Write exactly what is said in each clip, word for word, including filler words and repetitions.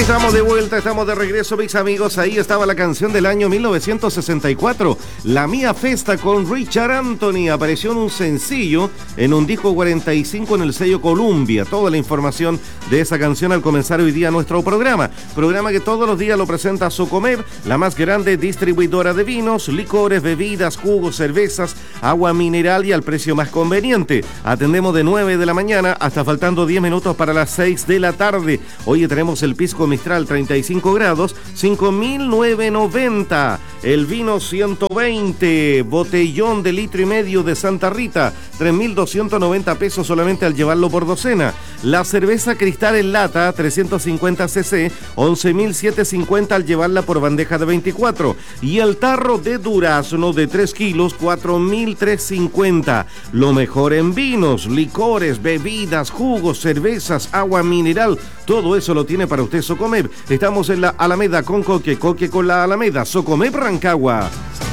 Estamos de vuelta, estamos de regreso, mis amigos. Ahí estaba la canción del año mil novecientos sesenta y cuatro, La Mía Festa con Richard Anthony. Apareció en un sencillo, en un disco cuarenta y cinco en el sello Columbia. Toda la información de esa canción al comenzar hoy día nuestro programa. Programa que todos los días lo presenta Socomer, la más grande distribuidora de vinos, licores, bebidas, jugos, cervezas, agua mineral y al precio más conveniente. Atendemos de nueve de la mañana hasta faltando diez minutos para las seis de la tarde. Hoy tenemos el pisco Mistral treinta y cinco grados, cinco mil novecientos noventa. El vino ciento veinte, botellón de litro y medio de Santa Rita, tres mil doscientos noventa pesos solamente al llevarlo por docena. La cerveza Cristal en lata, trescientos cincuenta cc, once mil setecientos cincuenta al llevarla por bandeja de veinticuatro. Y el tarro de durazno de tres kilos, cuatro mil trescientos cincuenta. Lo mejor en vinos, licores, bebidas, jugos, cervezas, agua mineral, todo eso lo tiene para usted Socomer. Estamos en la Alameda con Coque, Coque con la Alameda, Socomer Rancagua.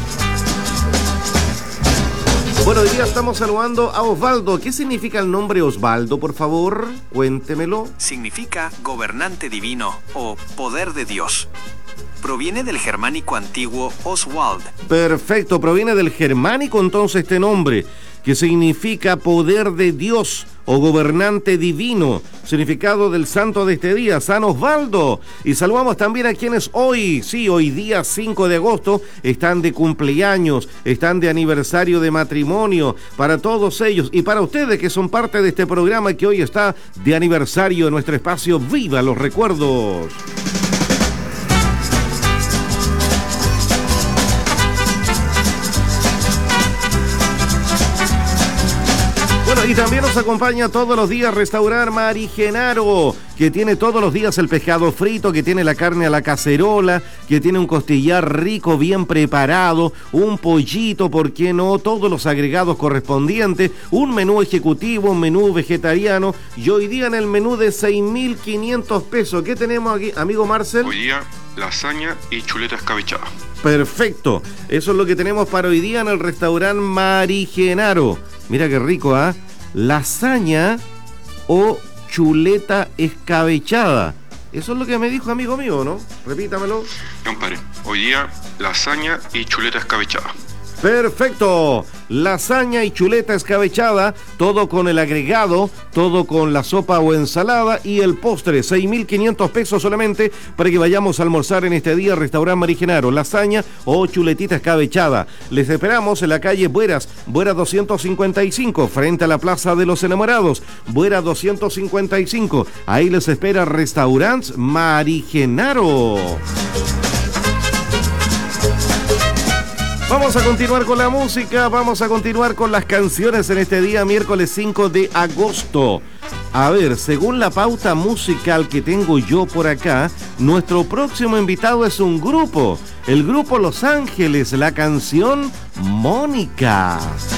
Bueno, hoy día estamos saludando a Osvaldo. ¿Qué significa el nombre Osvaldo, por favor? Cuéntemelo. Significa gobernante divino o poder de Dios. Proviene del germánico antiguo Oswald. Perfecto, proviene del germánico entonces este nombre, que significa poder de Dios o gobernante divino, significado del santo de este día, San Osvaldo. Y saludamos también a quienes hoy, sí, hoy día cinco de agosto, están de cumpleaños, están de aniversario de matrimonio, para todos ellos y para ustedes que son parte de este programa que hoy está de aniversario en nuestro espacio Viva los Recuerdos. Bueno, y también nos acompaña todos los días Restaurar Mari Genaro, que tiene todos los días el pescado frito, que tiene la carne a la cacerola, que tiene un costillar rico, bien preparado, un pollito, ¿por qué no? Todos los agregados correspondientes, un menú ejecutivo, un menú vegetariano, y hoy día en el menú de seis mil quinientos pesos. ¿Qué tenemos aquí, amigo Marcel? Hoy día, lasaña y chuleta escabechada. Perfecto, eso es lo que tenemos para hoy día en el restaurante Mari Genaro. Mira qué rico, ¿ah? ¿eh? Lasaña o chuleta escabechada. Eso es lo que me dijo amigo mío, ¿no? Repítamelo. Compadre, hoy día lasaña y chuleta escabechada. Perfecto, lasaña y chuleta escabechada, todo con el agregado, todo con la sopa o ensalada y el postre, seis mil quinientos pesos solamente para que vayamos a almorzar en este día, Restaurante Mari Genaro, lasaña o chuletita escabechada. Les esperamos en la calle Bueras, Bueras doscientos cincuenta y cinco, frente a la Plaza de los Enamorados, Bueras doscientos cincuenta y cinco, ahí les espera Restaurante Mari Genaro. Vamos a continuar con la música, vamos a continuar con las canciones en este día, miércoles cinco de agosto. A ver, según la pauta musical que tengo yo por acá, nuestro próximo invitado es un grupo, el grupo Los Ángeles, la canción Mónica.